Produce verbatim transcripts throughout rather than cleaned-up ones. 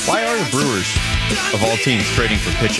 Why are the Brewers, of all teams, trading for pitching?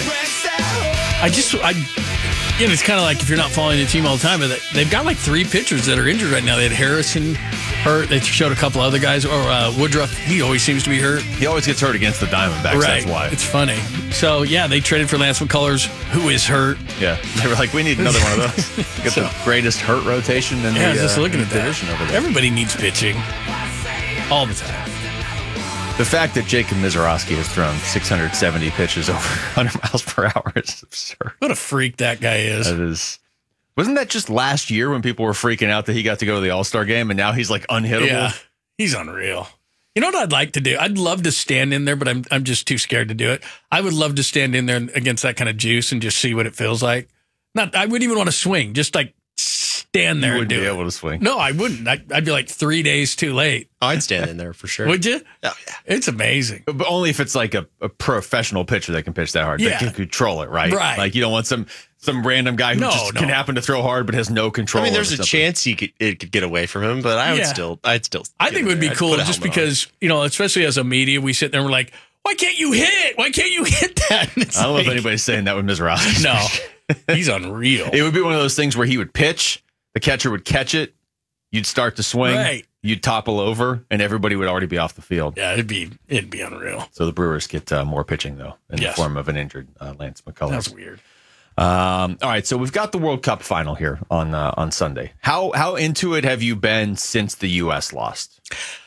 I just, I, you know, it's kind of like if you're not following the team all the time, but they've got like three pitchers that are injured right now. They had Harrison hurt. They showed a couple other guys, or uh, Woodruff. He always seems to be hurt. He always gets hurt against the Diamondbacks. Right. That's why. It's funny. So yeah, they traded for Lance McCullers, who is hurt. Yeah, they were like, we need another one of those. Get So- the greatest hurt rotation in Yeah, the, just uh, looking at that. division over there. Everybody needs pitching all the time. The fact that Jacob Mizorowski has thrown six hundred seventy pitches over one hundred miles per hour is absurd. What a freak that guy is. That is. Wasn't that just last year when people were freaking out that he got to go to the All-Star game and now he's like unhittable? Yeah, he's unreal. You know what I'd like to do? I'd love to stand in there, but I'm I'm just too scared to do it. I would love to stand in there against that kind of juice and just see what it feels like. Not, I wouldn't even want to swing. Just like stand there You and wouldn't do be it. able to swing. No, I wouldn't. I'd, I'd be like three days too late. Oh, I'd stand in there for sure. Would you? Oh, yeah. It's amazing. But only if it's like a, a professional pitcher that can pitch that hard. Yeah. That can control it, right? Right. Like you don't want some some random guy who No, just no. can happen to throw hard but has no control. I mean, there's over a something. chance he could it could get away from him, but I would Yeah. still, I'd still. I get think it in would be there. I'd cool put a just helmet on. because, you know, especially as a media, we sit there and we're like, why can't you hit? Why can't you hit that? And it's I don't know if like, anybody's saying that with Mizorowski. No, he's unreal. It would be one of those things where he would pitch, the catcher would catch it, you'd start to swing, Right. you'd topple over, and everybody would already be off the field. Yeah, it'd be it'd be unreal. So the Brewers get uh, more pitching, though, in Yes. the form of an injured uh, Lance McCullers. That's weird. Um, all right, so we've got the World Cup final here on uh, on Sunday. How how into it have you been since the U S lost?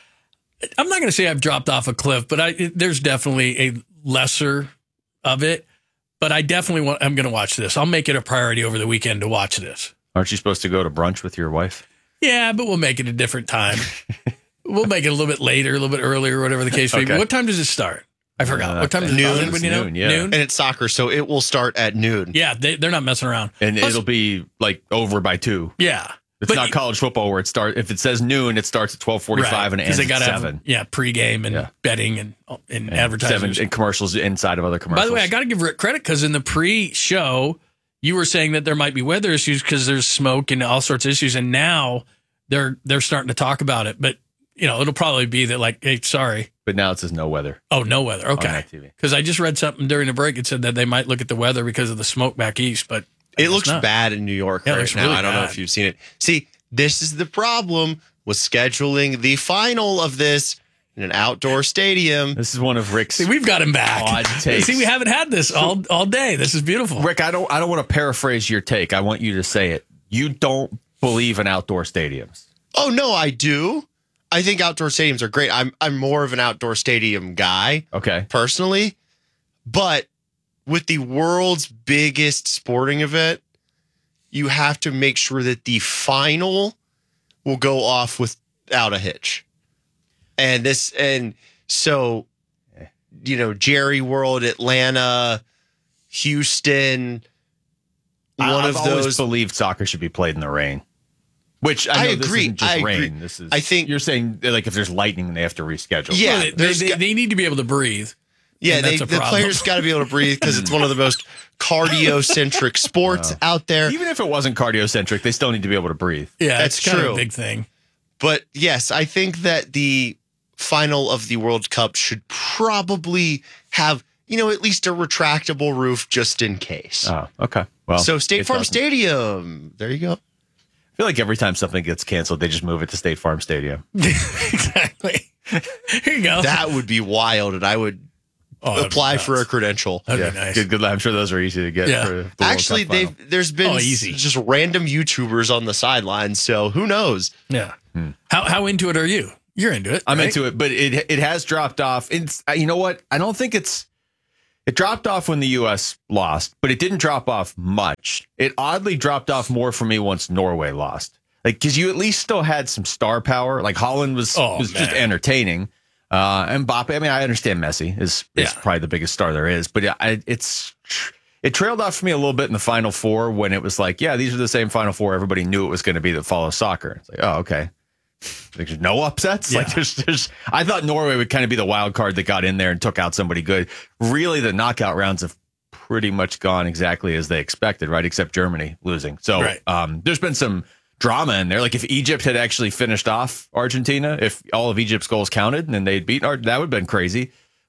I'm not going to say I've dropped off a cliff, but I it, there's definitely a lesser of it. But I definitely want. I'm going to watch this. I'll make it a priority over the weekend to watch this. Aren't you supposed to go to brunch with your wife? Yeah, but we'll make it a different time. We'll make it a little bit later, a little bit earlier, whatever the case may be. Okay. What time does it start? I forgot. Uh, what time does noon. it start? It's You know? noon, yeah. Noon? And it's soccer, so it will start at noon. Yeah, they, they're not messing around. And Plus- it'll be like over by two. Yeah. It's But not you- college football where it starts. If it says noon, it starts at twelve forty-five and it ends they at gotta seven. Have, yeah, pregame and Yeah. betting and, and, And advertising. seven and commercials inside of other commercials. By the way, I got to give Rick credit because in the pre-show, you were saying that there might be weather issues because there's smoke and all sorts of issues, and now they're they're starting to talk about it. But you know, it'll probably be that like, hey, sorry, but now it says no weather. oh, no weather. Okay, that T V. because I just read something during the break. It said that they might look at the weather because of the smoke back east, but I It guess looks not. bad in New York Yeah, it right looks now. really I don't know bad. if you've seen it. See, this is the problem with scheduling the final of this in an outdoor stadium. This is one of Rick's. See, we've got him back. Odd takes. See, we haven't had this all all day. This is beautiful. Rick, I don't. I don't want to paraphrase your take. I want you to say it. You don't believe in outdoor stadiums. Oh no, I do. I think outdoor stadiums are great. I'm I'm more of an outdoor stadium guy Okay. personally, but with the world's biggest sporting event, you have to make sure that the final will go off without a hitch. And this and so you know, Jerry World, Atlanta, Houston, one I've of always those believed soccer should be played in the rain. Which I, I know agree. This isn't just I agree. rain. This is. I think- you're saying like if there's lightning, they have to reschedule. Yeah, Well, they, there's they, got- they need to be able to breathe. Yeah, And they, that's a the problem. players got to be able to breathe because it's one of the most cardio-centric sports out there. Even if it wasn't cardiocentric, they still need to be able to breathe. Yeah, That's it's kind of true. a big thing. But yes, I think that the final of the World Cup should probably have, you know, at least a retractable roof just in case. Oh, okay. Well, so State it Farm doesn't. Stadium, there you go. I feel like every time something gets canceled, they just move it to State Farm Stadium. Exactly. Here you go. That would be wild, and I would Oh, that'd be apply nuts. for a credential. That'd be nice. Good, good. I'm sure those are easy to get. Yeah. For the World Actually, Cup final. they've there's been Oh, s- easy. just random YouTubers on the sidelines, so who knows? Yeah. How how into it are you? You're into it. I'm right? into it, but it it has dropped off. It's uh, you know what? I don't think it's it dropped off when the U S lost, but it didn't drop off much. It oddly dropped off more for me once Norway lost. Like because you at least still had some star power. Like Holland was Oh, was just man. entertaining. Uh, and Mbappe, I mean, I understand Messi is, is Yeah. probably the biggest star there is, but I, it's it trailed off for me a little bit in the Final Four when it was like, yeah, these are the same Final Four everybody knew it was going to be that follows soccer. It's like, oh, okay. Like, there's no upsets. Like Yeah. there's, there's. I thought Norway would kind of be the wild card that got in there and took out somebody good. Really, the knockout rounds have pretty much gone exactly as they expected, right? Except Germany losing. So Right. um, there's been some drama in there. Like if Egypt had actually finished off Argentina, if all of Egypt's goals counted and they'd beaten Ar- that would have been crazy.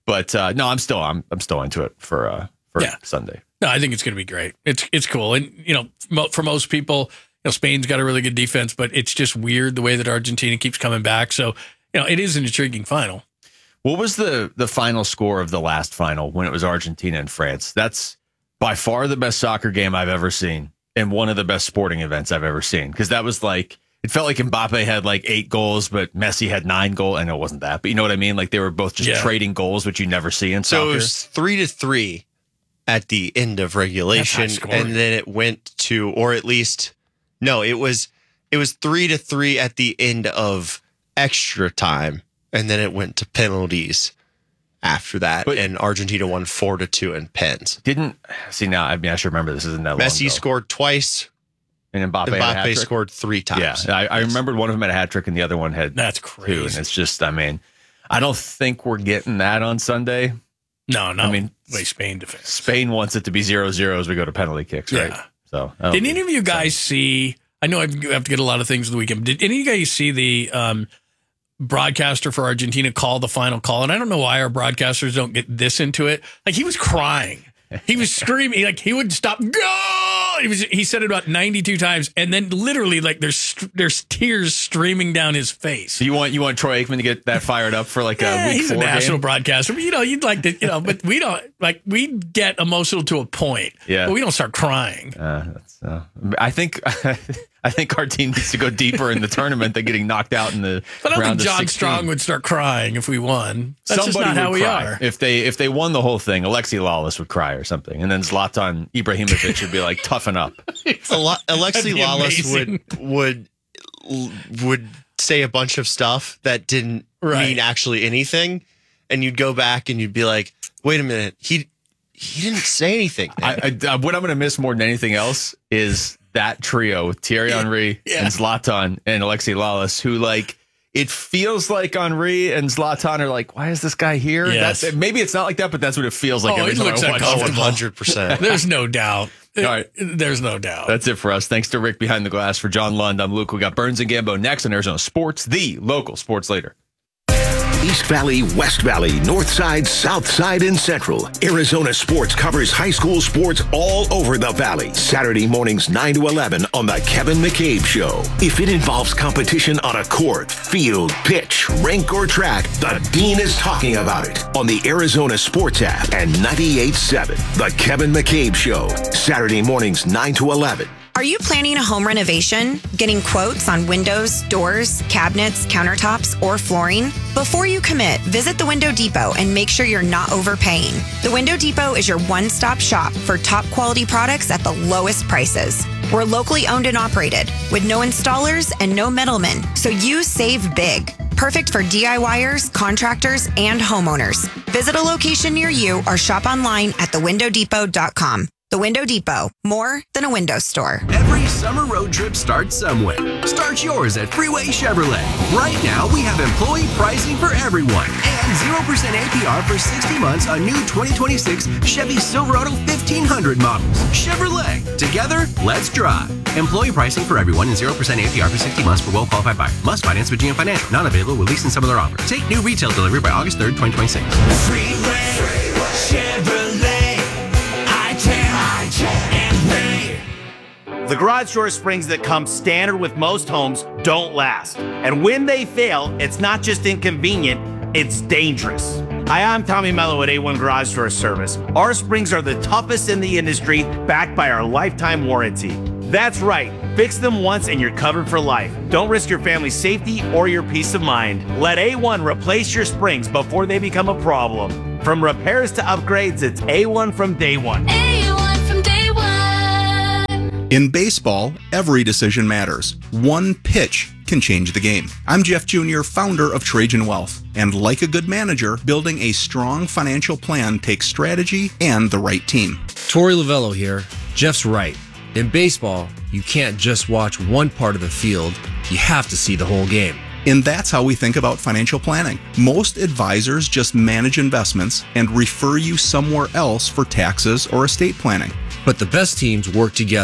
But uh, no, I'm still I'm I'm still into it for uh, for Yeah. Sunday. No, I think it's going to be great. It's it's cool, and you know, mo- for most people, you know, Spain's got a really good defense, but it's just weird the way that Argentina keeps coming back. So, you know, it is an intriguing final. What was the the final score of the last final when it was Argentina and France? That's by far the best soccer game I've ever seen, and one of the best sporting events I've ever seen. Because that was like, it felt like Mbappe had like eight goals, but Messi had nine goals. I know it wasn't that, but you know what I mean? Like they were both just Yeah. trading goals, which you never see in So soccer. it was three to three at the end of regulation, That's high scoring. and then it went to, or at least, no, it was it was three to three at the end of extra time, and then it went to penalties after that, But- and Argentina won four to two in pens. Didn't see now. I mean, I should remember this isn't that long Messi ago. scored twice. and Mbappe, had a hat Mbappe trick? scored three times. Yeah, I, I remembered one of them had a hat trick and the other one had That's two. crazy. And it's just, I mean, I don't think we're getting that on Sunday. No, no. I mean, way Spain defense. Spain wants it to be zero zero as we go to penalty kicks, right? Yeah. So, I don't Did think- any of you guys see? I know I have to get a lot of things the weekend. Did any of you guys see the um, broadcaster for Argentina call the final call? And I don't know why our broadcasters don't get this into it. Like he was crying, he was screaming, like he wouldn't stop. Go! He was. He said it about ninety-two times, and then literally, like there's there's tears streaming down his face. So you want you want Troy Aikman to get that fired up for like a Yeah, week he's a four national game? broadcaster. But, you know, you'd like to, you know, but we don't like we get emotional to a point. Yeah. But we don't start crying. Uh, that's, uh, I think I think our team needs to go deeper in the tournament than getting knocked out in the But I don't round think of John sixteen. Strong would start crying if we won. That's Somebody just not how would we cry. are. If they if they won the whole thing, Alexi Lawless would cry or something, and then Zlatan Ibrahimovic would be like, "Toughen up." Ale- Alexi That'd be Lawless amazing. would would would say a bunch of stuff that didn't Right. mean actually anything, and you'd go back and you'd be like, "Wait a minute, he he didn't say anything." I, I, what I'm going to miss more than anything else is that trio with Thierry Henry Yeah. and Zlatan and Alexi Lawless, who like it feels like Henry and Zlatan are like, why is this guy here? Yes. That's maybe it's not like that, but that's what it feels like Oh, every it time looks I watch uncomfortable. one football. hundred percent. There's no doubt. All right. There's no doubt. That's it for us. Thanks to Rick behind the glass. For John Lund, I'm Luke. We got Burns and Gambo next on Arizona Sports, the local sports leader. East Valley, West Valley, North Side, South Side, and Central. Arizona Sports covers high school sports all over the valley. Saturday mornings nine to eleven on The Kevin McCabe Show. If it involves competition on a court, field, pitch, rink, or track, the Dean is talking about it on the Arizona Sports app and ninety-eight point seven. The Kevin McCabe Show. Saturday mornings nine to eleven. Are you planning a home renovation? Getting quotes on windows, doors, cabinets, countertops, or flooring? Before you commit, visit the Window Depot and make sure you're not overpaying. The Window Depot is your one-stop shop for top quality products at the lowest prices. We're locally owned and operated with no installers and no middlemen, so you save big. Perfect for DIYers, contractors, and homeowners. Visit a location near you or shop online at the window depot dot com. The Window Depot, more than a window store. Every summer road trip starts somewhere. Start yours at Freeway Chevrolet. Right now, we have employee pricing for everyone and zero percent A P R for sixty months on new twenty twenty-six Chevy Silverado fifteen hundred models. Chevrolet. Together, let's drive. Employee pricing for everyone and zero percent A P R for sixty months for well-qualified buyer. Must finance with G M Financial. Not available with lease and some other offers. Take new retail delivery by August third, twenty twenty-six. Freeway, Chevrolet, I ten, I ten, and Ray. The garage door springs that come standard with most homes don't last. And when they fail, it's not just inconvenient, it's dangerous. Hi, I'm Tommy Mello at A one Garage Door Service. Our springs are the toughest in the industry, backed by our lifetime warranty. That's right. Fix them once and you're covered for life. Don't risk your family's safety or your peace of mind. Let A one replace your springs before they become a problem. From repairs to upgrades, it's A one from day one. A one from day one. In baseball, every decision matters. One pitch can change the game. I'm Jeff Junior, founder of Trajan Wealth. And like a good manager, building a strong financial plan takes strategy and the right team. Torey Lavello here. Jeff's right. In baseball, you can't just watch one part of the field. You have to see the whole game. And that's how we think about financial planning. Most advisors just manage investments and refer you somewhere else for taxes or estate planning. But the best teams work together.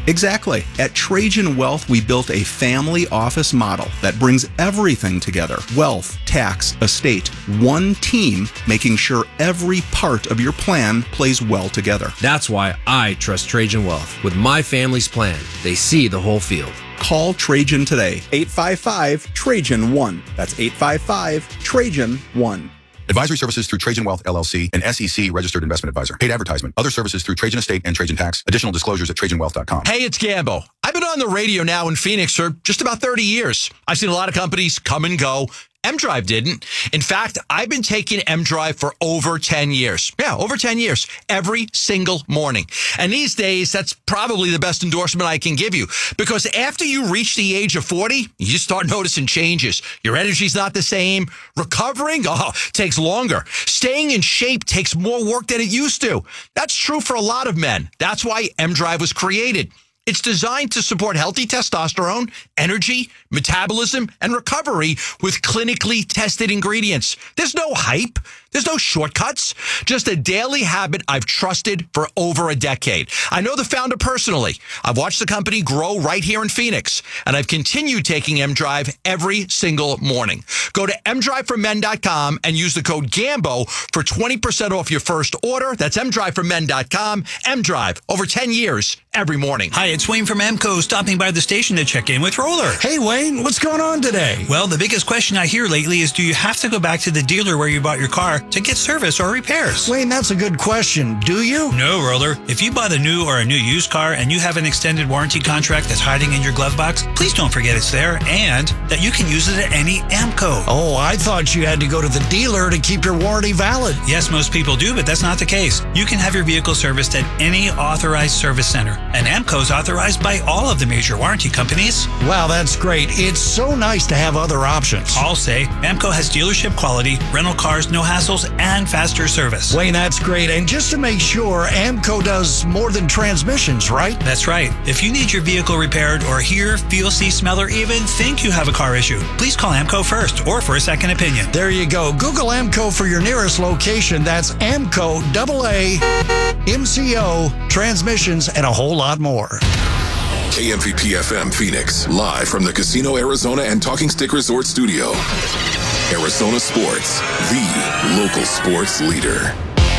Exactly. At Trajan Wealth, we built a family office model that brings everything together. Wealth, tax, estate, one team, making sure every part of your plan plays well together. That's why I trust Trajan Wealth. With my family's plan, they see the whole field. Call Trajan today. eight five five, Trajan one. That's eight five five, Trajan one. Advisory services through Trajan Wealth, L L C, an S E C registered investment advisor. Paid advertisement. Other services through Trajan Estate and Trajan Tax. Additional disclosures at trajan wealth dot com. Hey, it's Gambo. I've been on the radio now in Phoenix for just about thirty years. I've seen a lot of companies come and go. M-Drive didn't. In fact, I've been taking M-Drive for over ten years. Yeah, over ten years. Every single morning. And these days, that's probably the best endorsement I can give you. Because after you reach the age of forty, you start noticing changes. Your energy's not the same. Recovering, oh, takes longer. Staying in shape takes more work than it used to. That's true for a lot of men. That's why M-Drive was created. It's designed to support healthy testosterone, energy, metabolism, and recovery with clinically tested ingredients. There's no hype. There's no shortcuts. Just a daily habit I've trusted for over a decade. I know the founder personally. I've watched the company grow right here in Phoenix, and I've continued taking M-Drive every single morning. Go to m drive for men dot com and use the code GAMBO for twenty percent off your first order. That's m drive for men dot com. M-Drive, over ten years, every morning. Hi, it's Wayne from Amco, stopping by the station to check in with Roller. Hey, Wayne, what's going on today? Well, the biggest question I hear lately is, do you have to go back to the dealer where you bought your car to get service or repairs? Wayne, that's a good question. Do you? No, Roller. If you bought a new or a new used car and you have an extended warranty contract that's hiding in your glove box, please don't forget it's there and that you can use it at any Amco. Oh, I thought you had to go to the dealer to keep your warranty valid. Yes, most people do, but that's not the case. You can have your vehicle serviced at any authorized service center, and Amco's authorized by all of the major warranty companies. Wow, that's great. It's so nice to have other options. I'll say Amco has dealership quality, rental cars, no hassles, and faster service. Wayne, that's great. And just to make sure, Amco does more than transmissions, right? That's right. If you need your vehicle repaired or hear, feel, see, smell, or even think you have a car issue, please call Amco first or for a second opinion. There you go. Google Amco for your nearest location. That's Amco, double A, M C O, transmissions, and a whole lot more. K M V P F M Phoenix, live from the Casino Arizona and Talking Stick Resort Studio. Arizona Sports, the local sports leader.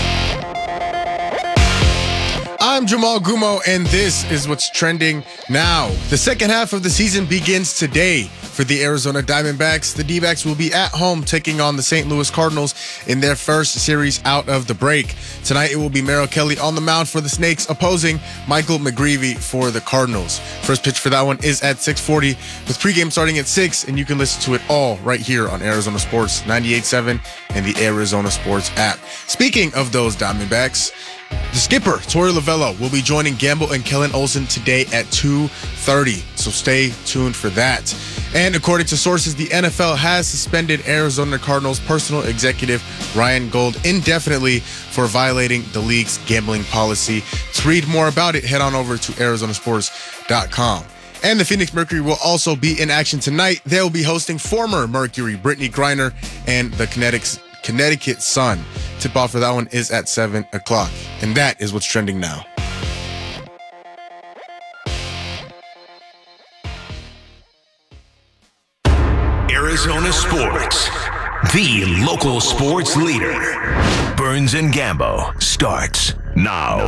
I'm Jamal Gumo, and this is what's trending now. The second half of the season begins today. For the Arizona Diamondbacks, the D-backs will be at home taking on the Saint Louis Cardinals in their first series out of the break. Tonight, it will be Merrill Kelly on the mound for the Snakes, opposing Michael McGreevy for the Cardinals. First pitch for that one is at six forty, with pregame starting at six, and you can listen to it all right here on Arizona Sports ninety-eight point seven and the Arizona Sports app. Speaking of those Diamondbacks, the skipper, Torey Lovullo, will be joining Gamble and Kellen Olson today at two thirty, so stay tuned for that. And according to sources, the N F L has suspended Arizona Cardinals personal executive Ryan Gold indefinitely for violating the league's gambling policy. To read more about it, head on over to arizona sports dot com. And the Phoenix Mercury will also be in action tonight. They'll be hosting former Mercury Brittany Griner and the Connecticut Connecticut Sun. Tip-off for that one is at seven o'clock. And that is what's trending now. Arizona Sports, the local sports leader. Burns and Gambo starts now.